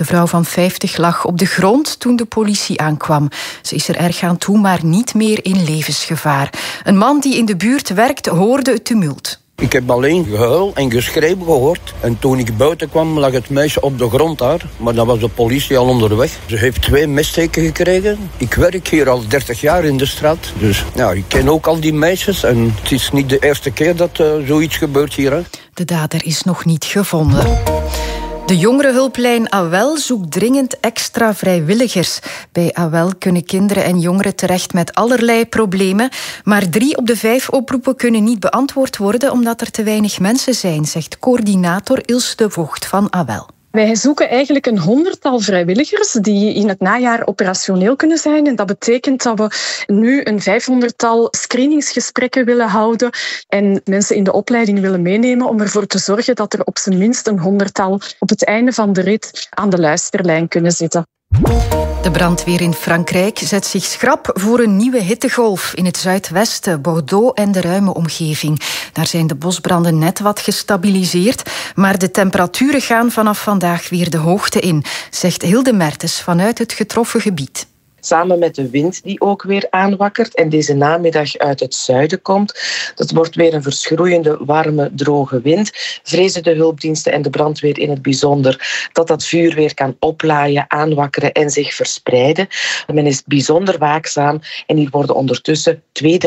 De vrouw van 50 lag op de grond toen de politie aankwam. Ze is er erg aan toe, maar niet meer in levensgevaar. Een man die in de buurt werkt, hoorde het tumult. Ik heb alleen gehuil en geschreeuw gehoord. En toen ik buiten kwam, lag het meisje op de grond daar. Maar dan was de politie al onderweg. Ze heeft 2 messteken gekregen. Ik werk hier al 30 jaar in de straat. Dus ja, ik ken ook al die meisjes. En het is niet de eerste keer dat zoiets gebeurt hier. Hè. De dader is nog niet gevonden. De jongerenhulplijn AWEL zoekt dringend extra vrijwilligers. Bij AWEL kunnen kinderen en jongeren terecht met allerlei problemen. Maar 3 op de 5 oproepen kunnen niet beantwoord worden omdat er te weinig mensen zijn, zegt coördinator Ilse de Voogd van AWEL. Wij zoeken eigenlijk een 100-tal vrijwilligers die in het najaar operationeel kunnen zijn. En dat betekent dat we nu een 500-tal screeningsgesprekken willen houden en mensen in de opleiding willen meenemen om ervoor te zorgen dat er op zijn minst een 100-tal op het einde van de rit aan de luisterlijn kunnen zitten. De brandweer in Frankrijk zet zich schrap voor een nieuwe hittegolf in het zuidwesten, Bordeaux en de ruime omgeving. Daar zijn de bosbranden net wat gestabiliseerd, maar de temperaturen gaan vanaf vandaag weer de hoogte in, zegt Hilde Mertens vanuit het getroffen gebied. Samen met de wind die ook weer aanwakkert en deze namiddag uit het zuiden komt. Dat wordt weer een verschroeiende, warme, droge wind. Vrezen de hulpdiensten en de brandweer in het bijzonder dat dat vuur weer kan oplaaien, aanwakkeren en zich verspreiden. Men is bijzonder waakzaam en hier worden ondertussen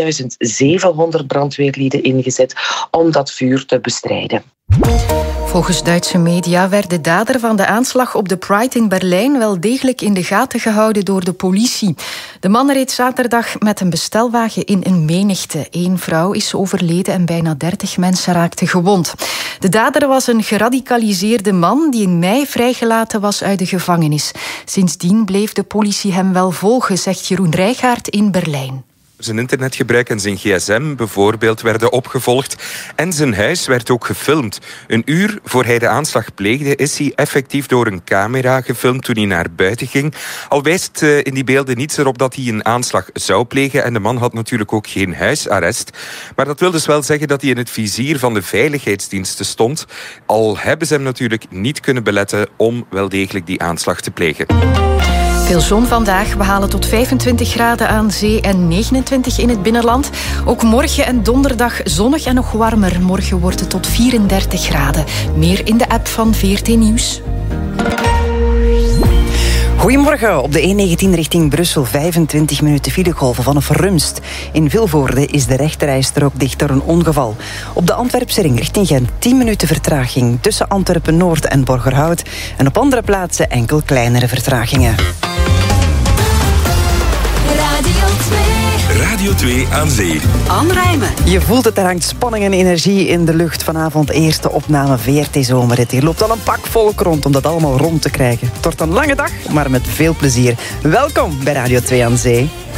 2700 brandweerlieden ingezet om dat vuur te bestrijden. Volgens Duitse media werd de dader van de aanslag op de Pride in Berlijn wel degelijk in de gaten gehouden door de politie. De man reed zaterdag met een bestelwagen in een menigte. 1 vrouw is overleden en bijna 30 mensen raakten gewond. De dader was een geradicaliseerde man die in mei vrijgelaten was uit de gevangenis. Sindsdien bleef de politie hem wel volgen, zegt Jeroen Rijgaard in Berlijn. Zijn internetgebruik en zijn gsm bijvoorbeeld werden opgevolgd. En zijn huis werd ook gefilmd. Een uur voor hij de aanslag pleegde is hij effectief door een camera gefilmd toen hij naar buiten ging. Al wijst in die beelden niets erop dat hij een aanslag zou plegen. En de man had natuurlijk ook geen huisarrest. Maar dat wil dus wel zeggen dat hij in het vizier van de veiligheidsdiensten stond. Al hebben ze hem natuurlijk niet kunnen beletten om wel degelijk die aanslag te plegen. Veel zon vandaag. We halen tot 25 graden aan zee en 29 in het binnenland. Ook morgen en donderdag zonnig en nog warmer. Morgen wordt het tot 34 graden. Meer in de app van VRT Nieuws. Goedemorgen. Op de E19 richting Brussel 25 minuten filegolven vanaf Rumst. In Vilvoorde is de rechterrijstrook dicht door een ongeval. Op de Antwerpse ring richting Gent 10 minuten vertraging tussen Antwerpen-Noord en Borgerhout. En op andere plaatsen enkel kleinere vertragingen. Radio 2 aan zee. Anne Rijmen. Je voelt het, er hangt spanning en energie in de lucht. Vanavond eerste opname VRT Zomerrit. Hier loopt al een pak volk rond om dat allemaal rond te krijgen. Het wordt een lange dag, maar met veel plezier. Welkom bij Radio 2 aan zee.